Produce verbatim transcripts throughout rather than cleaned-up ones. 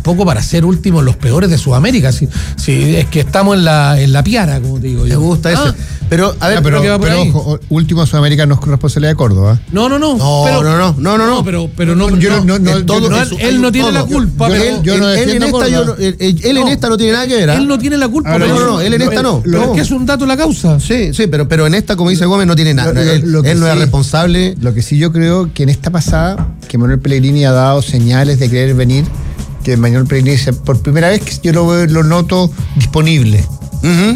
tampoco para ser último en los peores de Sudamérica. Si, si es que estamos en la, en la piara, como te digo yo. Me gusta ah, ese. Pero, a ver, Ah, pero, pero, pero ojo, último Sudamérica no es con responsabilidad de Córdoba. No, no, no. No, pero, no, no, no, no, no. pero, pero no, Yo no- no- no- en todo- yo no- él, él no tiene todo. la culpa. Yo- pero yo- yo no él, él en defiendo esta, yo Córdoba. no- él, él- él en No. esta no tiene nada que ver. ¿ah? él no tiene la culpa. Ahora, pero no, no, él en esta no. Pero No. es que es un dato la causa. Sí, sí, pero, pero en esta, como dice Gómez, no tiene nada. Lo- lo- él lo que él no sí- es responsable. Lo que sí yo creo que en esta pasada, que Manuel Pellegrini ha dado señales de querer venir, que Manuel Pellegrini dice, por primera vez que yo lo, veo- lo noto disponible. Ujú.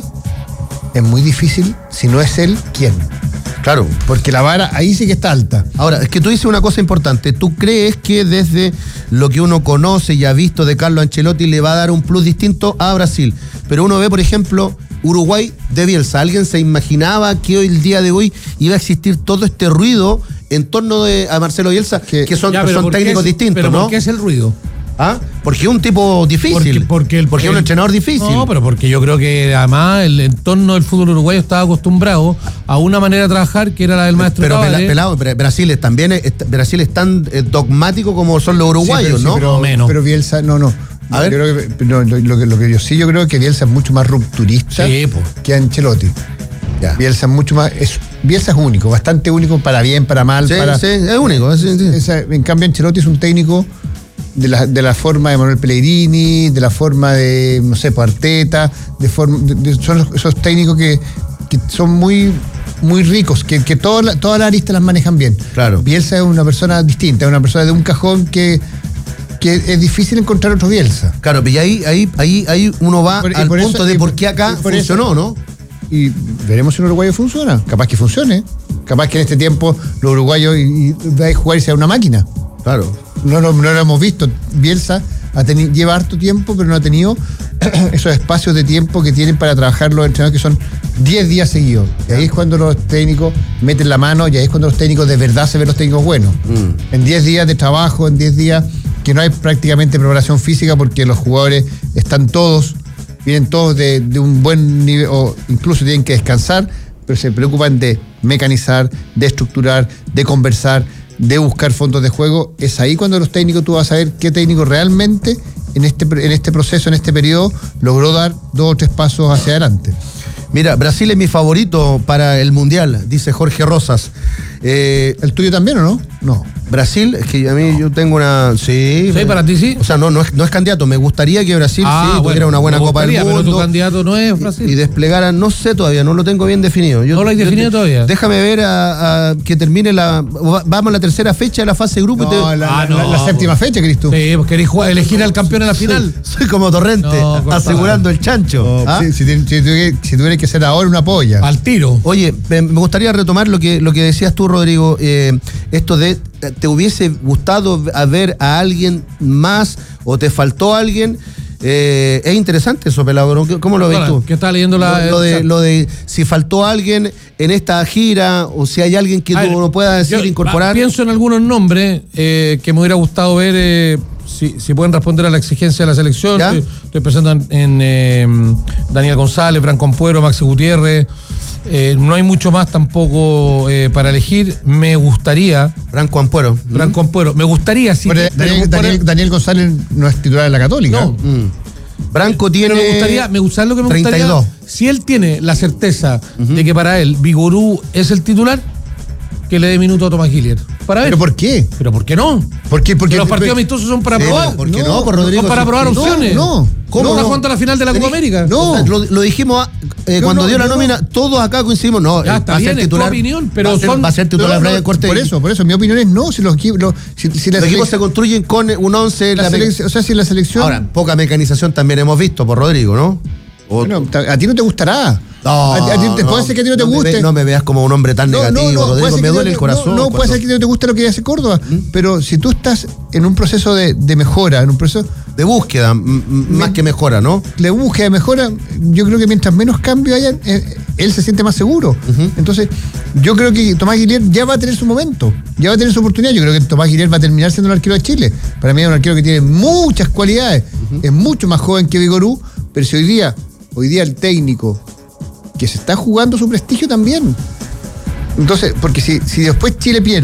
Es muy difícil, si no es él, ¿quién? Claro. Porque la vara ahí sí que está alta. Ahora, es que tú dices una cosa importante. ¿Tú crees que desde lo que uno conoce y ha visto de Carlo Ancelotti le va a dar un plus distinto a Brasil? Pero uno ve, por ejemplo, Uruguay de Bielsa. ¿Alguien se imaginaba que hoy, el día de hoy, iba a existir todo este ruido en torno de, a Marcelo Bielsa? Que, Que- son, Ya, pero son ¿por qué técnicos es- distintos, pero ¿no? ¿por qué es el ruido? ¿Ah? Porque es un tipo difícil. Porque, porque, el, Porque es un el- entrenador difícil. No, pero porque yo creo que además el entorno del fútbol uruguayo estaba acostumbrado a una manera de trabajar que era la del maestro Pero Tavares. pela- pelado, pero Brasil es también es, Brasil es tan eh, dogmático como son los uruguayos, Sí, pero, ¿no? sí, pero, Más o menos. pero Bielsa, no, no. A ver. Yo creo que, no, lo, lo que, lo que yo sí, yo creo que Bielsa es mucho más rupturista Sí, po. que Ancelotti. Ya. Bielsa es mucho más, es, Bielsa es único, bastante único para bien, para mal, Sí, para. sí, es único. sí, sí. Esa- en cambio, Ancelotti es un técnico de la, de la forma de Manuel Pellegrini, de la forma de, no sé, pues, Arteta, de forma, de- de- son los- esos técnicos que, que son muy, muy ricos, que, que todas la- todas las aristas las manejan bien. Claro. Bielsa es una persona distinta, es una persona de un cajón que, que es difícil encontrar otro Bielsa. Claro, pero y ahí, ahí, ahí, ahí uno va Y por- y al por punto eso- de y por por- qué acá y por eso- funcionó, ¿no? Y veremos si un uruguayo funciona. Capaz que funcione. Capaz que en este tiempo los uruguayos y, y va a jugar y sea una máquina. Claro. No, lo- no lo hemos visto. Bielsa ha teni- lleva harto tiempo, pero no ha tenido esos espacios de tiempo que tienen para trabajar los entrenadores, que son diez días seguidos. Y ahí es cuando los técnicos meten la mano, y ahí es cuando los técnicos de verdad se ven los técnicos buenos. Mm. En diez días de trabajo, en diez días que no hay prácticamente preparación física porque los jugadores están todos, vienen todos de, de un buen nivel, o incluso tienen que descansar, pero se preocupan de mecanizar, de estructurar, de conversar, de buscar fondos de juego. Es ahí cuando los técnicos, tú vas a ver qué técnico realmente en este, en este proceso, en este periodo, logró dar dos o tres pasos hacia adelante. Mira, Brasil es mi favorito para el Mundial, dice Jorge Rosas. Eh, ¿El tuyo también o no? No. Brasil, es que a mí yo tengo una... Sí, Sí, para ti sí. O sea, no, no, es, no es candidato. Me gustaría que Brasil Ah, sí, tuviera bueno, una buena me Copa del gustaría, Mundo. pero tu candidato no es Brasil. Y, y desplegara, no sé todavía, no lo tengo bien definido. Yo- ¿No lo has yo definido te- todavía? Déjame ver a, a que termine la... Vamos a la tercera fecha de la fase de grupo. y te- No, la, Ah, la- no, la- la séptima fecha, Cristo. Sí, pues querés jugar- elegir al campeón en la final. Soy como Torrente, No, corta. asegurando el chancho. Oh, ¿Ah? si, si, tiene- si tuviera- si tuviera que ser ahora una polla. Al tiro. Oye, me me gustaría retomar lo que, lo que decías tú, Rodrigo, eh, esto de, ¿te hubiese gustado a ver a alguien más o te faltó alguien? Eh, es interesante eso, Pelado, ¿no? ¿Cómo lo ves Ahora, tú? ¿qué estás leyendo la- Lo, lo de, lo de si faltó alguien en esta gira o si hay alguien que A tú ver, no puedas decir, yo, incorporar. ah, Pienso en algunos nombres eh, que me hubiera gustado ver eh, si, si pueden responder a la exigencia de la selección. ¿Ya? Estoy, estoy pensando en, en, eh, Daniel González, Franco Ampuero, Maxi Gutiérrez. Eh, no hay mucho más tampoco eh, para elegir. Me gustaría, Franco Ampuero. Franco Ampuero, me gustaría sí. Bueno, pero- Daniel, pero- Daniel- Daniel González no es titular de la Católica. No. Mm. Branco tiene. Pero me gustaría, me gustaría lo que me treinta y dos. gustaría. Si él tiene la certeza de que para él Vigorú es el titular, que le dé minuto a Tomás Gillier. Para ver. ¿Pero por qué? ¿Pero por qué no? ¿Por qué? Porque Que los partidos amistosos son para Sí, probar. ¿por qué no, no, por Rodrigo? Son para Sí. probar No, opciones. no. ¿Cómo No, está no. jugando la final de la Copa América? No. O sea, lo, lo dijimos eh, No, cuando no, dio la no. nómina, todos acá coincidimos. No, Ya, eh, está va a bien, ser es tu titular. opinión, pero va a ser, son- va a ser titular No, no, Brian Cortés. Por eso, por eso, mi opinión es no. Si los equipos, los- si, si la Los equipos se selec- construyen con un once. la la me- selec- o sea, si la selección. Ahora, poca mecanización también hemos visto por Rodrigo, ¿no? O- bueno, a ti no te gustará. No, a, ti- a ti te- no, puede ser que a ti no te me guste. ve- no me veas como un hombre tan negativo, Rodrigo. puede ser Me que duele no el te- corazón. No, no puede ser que no te guste lo que hace Córdoba, pero si tú estás en un proceso de, de mejora, en un proceso De búsqueda, m- m- más que mejora, ¿no? de búsqueda de mejora, yo creo que mientras menos cambio haya, eh, él se siente más seguro. Entonces, yo creo que Tomás Gillier ya va a tener su momento, ya va a tener su oportunidad. Yo creo que Tomás Gillier va a terminar siendo un arquero de Chile. Para mí es un arquero que tiene muchas cualidades, es mucho más joven que Vigorú, pero si hoy día, hoy día el técnico que se está jugando su prestigio también. Entonces, porque si, si después Chile pierde